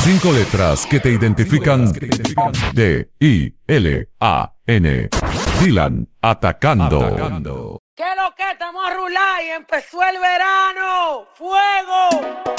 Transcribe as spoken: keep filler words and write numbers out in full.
Cinco letras que te identifican. D I L A N. Dylan atacando. ¿Qué lo que estamos a rular y empezó el verano? ¡Fuego!